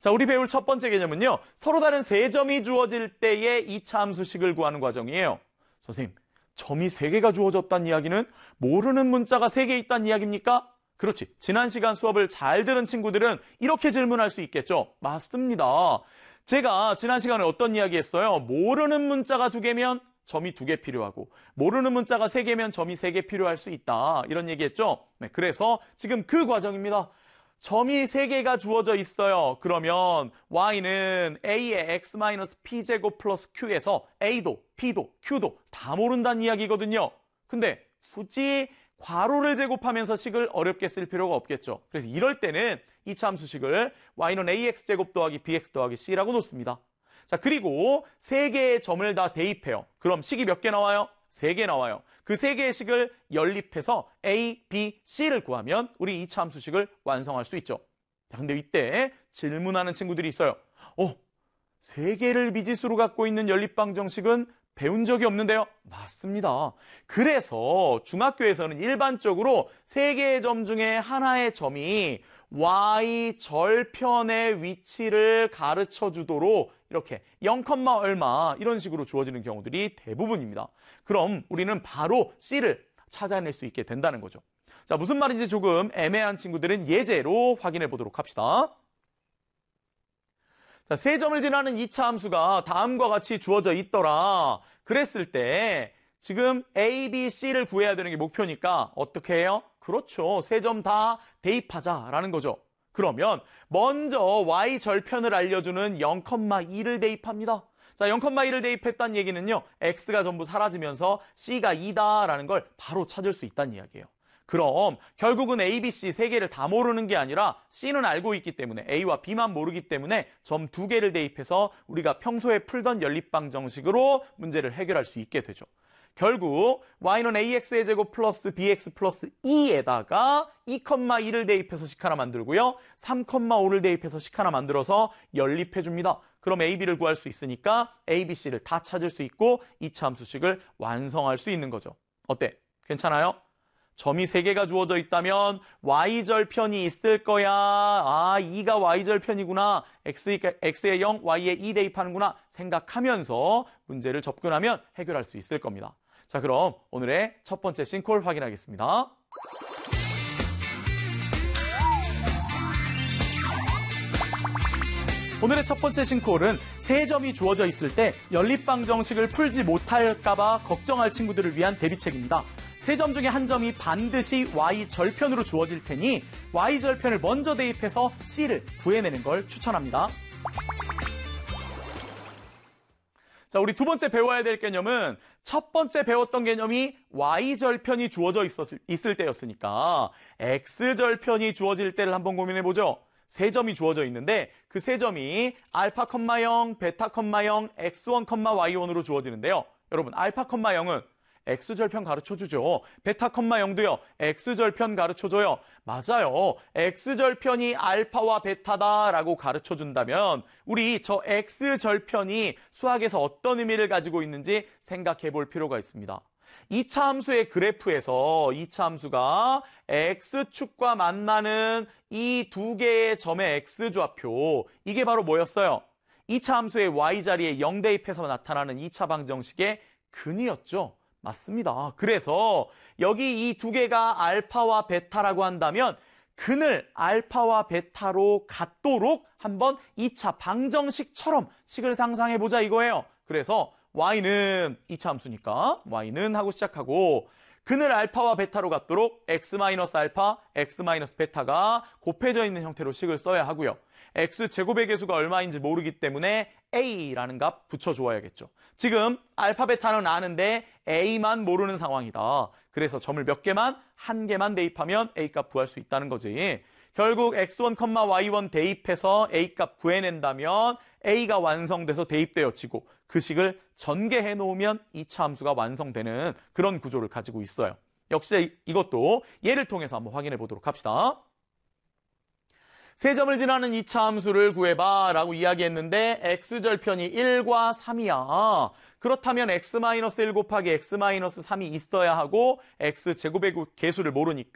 자, 우리 배울 첫 번째 개념은요. 서로 다른 세 점이 주어질 때의 2차 함수식을 구하는 과정이에요. 선생님, 점이 3개가 주어졌다는 이야기는 모르는 문자가 3개 있다는 이야기입니까? 그렇지. 지난 시간 수업을 잘 들은 친구들은 이렇게 질문할 수 있겠죠. 맞습니다. 제가 지난 시간에 어떤 이야기 했어요? 모르는 문자가 2개면 점이 2개 필요하고 모르는 문자가 3개면 점이 3개 필요할 수 있다. 이런 얘기했죠. 네, 그래서 지금 그 과정입니다. 점이 3개가 주어져 있어요. 그러면 y는 a의 x-p제곱 플러스 q에서 a도, p도, q도 다 모른다는 이야기거든요. 근데 굳이 괄호를 제곱하면서 식을 어렵게 쓸 필요가 없겠죠. 그래서 이럴 때는 2차 함수식을 y는 ax제곱 더하기 bx 더하기 c라고 놓습니다. 자, 그리고 3개의 점을 다 대입해요. 그럼 식이 몇 개 나와요? 3개 나와요. 그 3개의 식을 연립해서 a, b, c를 구하면 우리 2차 함수식을 완성할 수 있죠. 자, 근데 이때 질문하는 친구들이 있어요. 3개를 미지수로 갖고 있는 연립방정식은 배운 적이 없는데요. 맞습니다. 그래서 중학교에서는 일반적으로 3개의 점 중에 하나의 점이 y 절편의 위치를 가르쳐 주도록 이렇게 0, 얼마 이런 식으로 주어지는 경우들이 대부분입니다. 그럼 우리는 바로 C를 찾아낼 수 있게 된다는 거죠. 자, 무슨 말인지 조금 애매한 친구들은 예제로 확인해 보도록 합시다. 자, 3점을 지나는 2차 함수가 다음과 같이 주어져 있더라. 그랬을 때 지금 A, B, C를 구해야 되는 게 목표니까 어떻게 해요? 그렇죠. 3점 다 대입하자라는 거죠. 그러면 먼저 y 절편을 알려주는 0,2를 대입합니다. 자, 0,2를 대입했다는 얘기는요. x가 전부 사라지면서 c가 2다라는 걸 바로 찾을 수 있다는 이야기예요. 그럼 결국은 A, B, C 3개를 다 모르는 게 아니라 C는 알고 있기 때문에 A와 B만 모르기 때문에 점 2개를 대입해서 우리가 평소에 풀던 연립방정식으로 문제를 해결할 수 있게 되죠. 결국 y는 ax의 제곱 플러스 bx 플러스 2에다가 2,2를 대입해서 식 하나 만들고요. 3,5를 대입해서 식 하나 만들어서 연립해줍니다. 그럼 a, b를 구할 수 있으니까 a, b, c를 다 찾을 수 있고 2차 함수식을 완성할 수 있는 거죠. 어때? 괜찮아요? 점이 3개가 주어져 있다면 y절편이 있을 거야. 2가 y절편이구나. x에 0, y에 2 대입하는구나 생각하면서 문제를 접근하면 해결할 수 있을 겁니다. 자, 그럼 오늘의 첫 번째 싱콜 확인하겠습니다. 오늘의 첫 번째 싱콜은 3점이 주어져 있을 때 연립방정식을 풀지 못할까 봐 걱정할 친구들을 위한 대비책입니다. 3점 중에 한 점이 반드시 y절편으로 주어질 테니 y절편을 먼저 대입해서 c를 구해내는 걸 추천합니다. 자, 우리 두 번째 배워야 될 개념은 첫 번째 배웠던 개념이 y절편이 주어져 있을 때였으니까 x절편이 주어질 때를 한번 고민해보죠. 3점이 주어져 있는데 그 3점이 알파, 0, 베타, 0, x1, y1으로 주어지는데요. 여러분, 알파, 0은 x절편 가르쳐주죠. 베타, 0도요. x절편 가르쳐줘요. 맞아요. x절편이 알파와 베타다라고 가르쳐준다면 우리 저 x절편이 수학에서 어떤 의미를 가지고 있는지 생각해 볼 필요가 있습니다. 2차 함수의 그래프에서 2차 함수가 x축과 만나는 이 2개의 점의 x좌표, 이게 바로 뭐였어요? 2차 함수의 y자리에 0 대입해서 나타나는 2차 방정식의 근이었죠. 맞습니다. 그래서 여기 이 2개가 알파와 베타라고 한다면 근을 알파와 베타로 갖도록 한번 2차 방정식처럼 식을 상상해보자 이거예요. 그래서 y는 2차 함수니까 y는 하고 시작하고 근을 알파와 베타로 갖도록 x-알파, x-베타가 곱해져 있는 형태로 식을 써야 하고요. x제곱의 개수가 얼마인지 모르기 때문에 a라는 값 붙여줘야겠죠. 지금 알파, 베타는 아는데 a만 모르는 상황이다. 그래서 점을 몇 개만? 한 개만 대입하면 a값 구할 수 있다는 거지. 결국 x1, y1 대입해서 a값 구해낸다면 a가 완성돼서 대입되어지고 그 식을 전개해 놓으면 2차 함수가 완성되는 그런 구조를 가지고 있어요. 역시 이것도 예를 통해서 한번 확인해 보도록 합시다. 3점을 지나는 2차 함수를 구해봐 라고 이야기했는데 x절편이 1과 3이야. 그렇다면 x-1 곱하기 x-3이 있어야 하고 x제곱의 개수를 모르니까